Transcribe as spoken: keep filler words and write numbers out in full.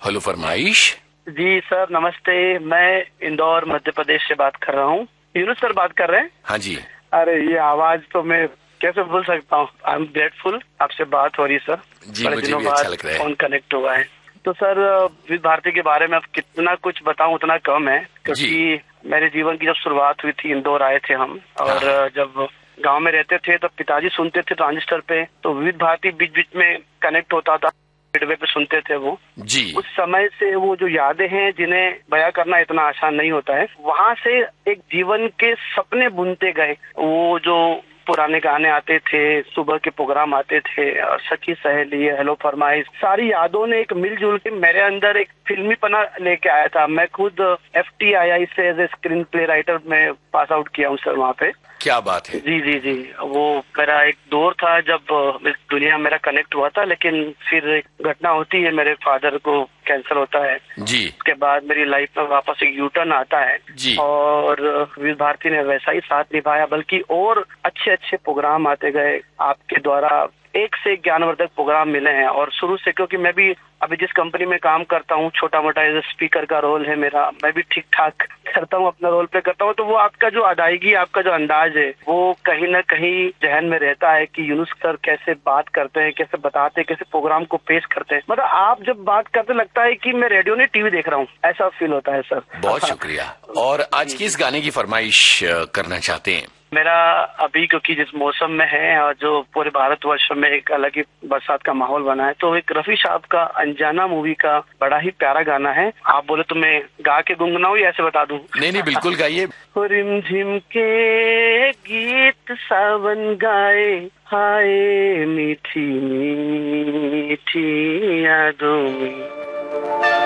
Hello फरमाइश। जी sir नमस्ते, मैं इंदौर मध्य प्रदेश से बात कर रहा हूँ। यूनुस सर बात कर रहे हैं? हाँ जी। अरे ये आवाज तो मैं कैसे भूल सकता हूँ। आई एम ग्रेटफुल, आपसे बात हो रही है सर। जी बड़े मुझे दिनों भी बाद अच्छा लग रहा है। फोन कनेक्ट हुआ है। तो सर विविध भारती के बारे में अब कितना कुछ बताऊं उतना कम है, क्योंकि मेरे जीवन की जब शुरुआत हुई थी इंदौर आए थे हम, और हाँ। जब गांव में रहते थे तब पिताजी सुनते थे ट्रांजिस्टर पे, तो विविध भारती बीच बीच में कनेक्ट होता था, रेडियो पे सुनते थे वो जी। उस समय से वो जो यादें हैं जिन्हें बयां करना इतना आसान नहीं होता है, वहां से एक जीवन के सपने बुनते गए। वो जो पुराने गाने आते थे, सुबह के प्रोग्राम आते थे, और सखी सहेली, हेलो फरमाइश, सारी यादों ने एक मिलजुल के मेरे अंदर एक फिल्मी पना लेके आया था। मैं खुद एफ टी आई आई से as a screen play writer में पास आउट किया हूँ सर वहाँ पे। क्या बात है। जी जी जी, वो मेरा एक दौर था जब इस दुनिया मेरा कनेक्ट हुआ था, लेकिन फिर एक घटना होती है, मेरे फादर को कैंसर होता है जी। उसके बाद मेरी लाइफ में वापस एक यू टर्न आता है जी। और विविध भारती ने वैसा ही साथ निभाया, बल्कि और अच्छे अच्छे प्रोग्राम आते गए आपके द्वारा। एक से एक ज्ञानवर्धक प्रोग्राम मिले हैं, और शुरू से, क्योंकि मैं भी अभी जिस कंपनी में काम करता हूँ, छोटा मोटा एज स्पीकर का रोल है मेरा, मैं भी ठीक ठाक करता हूँ, अपना रोल पे करता हूँ। तो वो आपका जो अदायगी, आपका जो अंदाज है, वो कहीं ना कहीं जहन में रहता है कि यूनुस सर कैसे बात करते हैं, कैसे बताते हैं, कैसे प्रोग्राम को पेश करते हैं। मतलब आप जब बात करते लगता है कि मैं रेडियो नहीं टीवी देख रहा हूँ, ऐसा फील होता है सर। बहुत शुक्रिया। और आज किस गाने की फरमाइश करना चाहते हैं? मेरा अभी, क्योंकि जिस मौसम में है और जो पूरे भारतवर्ष में एक अलग ही बरसात का माहौल बना है, तो एक रफी साहब का अनजाना मूवी का बड़ा ही प्यारा गाना है। आप बोले तो मैं गा के गुनगुनाऊं या ऐसे बता दूं? नहीं नहीं बिल्कुल गाइए। रिमझिम के गीत सावन गाए, हाय मीठी मीठी यादों में।